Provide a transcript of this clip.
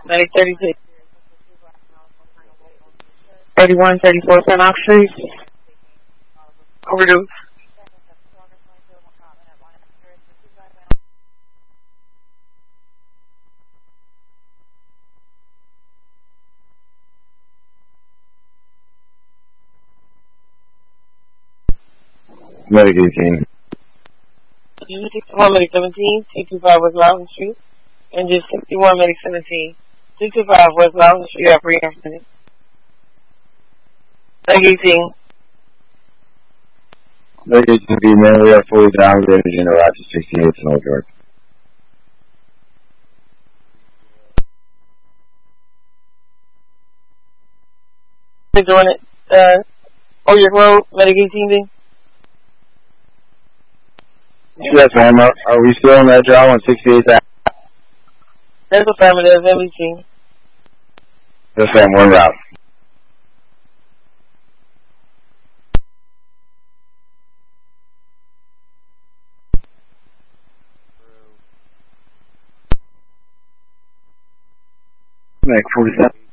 Medic 36. 3134 St. Ox Street. Overdose. Medic 18. Engine 61, Medic 17, 225 West Loudon Street. Engine 61, Medic 17, 225 West Loudon Street, apprehension. Medic 18. Medic 18, man, we are fully down with energy in Roger 68 in Old York. We're doing it, Old York Road, Medic 18 D. Yes, ma'am. Are we still on that job on 68th Ave? That's affirmative, everything. Yes, ma'am. One route. Medic 47.